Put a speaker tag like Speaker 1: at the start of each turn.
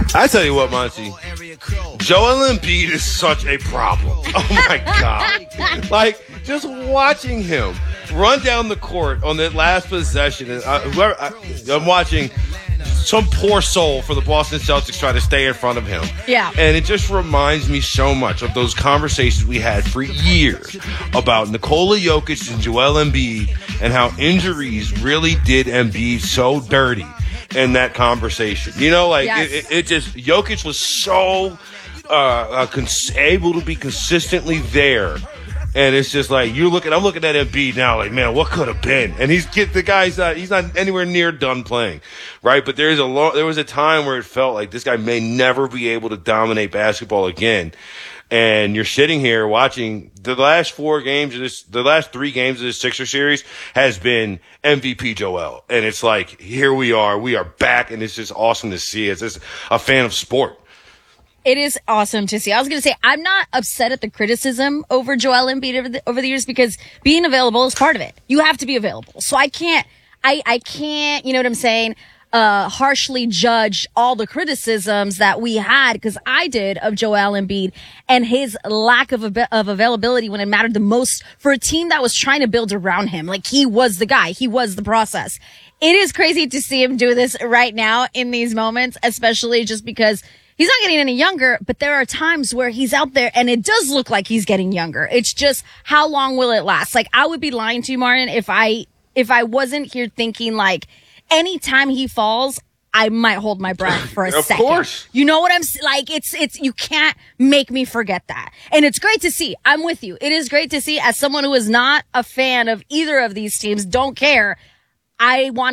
Speaker 1: I tell you what, Monty, Joel Embiid is such a problem. Oh my God. Like, just watching him run down the court on that last possession, and I'm watching some poor soul for the Boston Celtics try to stay in front of him.
Speaker 2: Yeah.
Speaker 1: And it just reminds me so much of those conversations we had for years about Nikola Jokic and Joel Embiid and how injuries really did Embiid so dirty in that conversation. You know, like,
Speaker 2: yes.
Speaker 1: it just, Jokic was so able to be consistently there. And it's just like, I'm looking at Embiid now like, man, what could have been? And he's not anywhere near done playing, right? But there was a time where it felt like this guy may never be able to dominate basketball again. And you're sitting here watching the last 3 games of this Sixer series has been MVP Joel. And it's like, here we are back, and it's just awesome to see. It's just a fan of sport.
Speaker 2: It is awesome to see. I was going to say, I'm not upset at the criticism over Joel Embiid over the years because being available is part of it. You have to be available. So I can't, you know what I'm saying? Harshly judge all the criticisms that we had, because I did, of Joel Embiid and his lack of availability when it mattered the most for a team that was trying to build around him. Like, he was the guy. He was the process. It is crazy to see him do this right now in these moments, especially just because he's not getting any younger, but there are times where he's out there and it does look like he's getting younger. It's just, how long will it last? Like, I would be lying to you, Martin, if I wasn't here thinking, like, anytime he falls, I might hold my breath for a second.
Speaker 1: Of course.
Speaker 2: You know what I'm like? It's, you can't make me forget that. And it's great to see. I'm with you. It is great to see, as someone who is not a fan of either of these teams, don't care. I want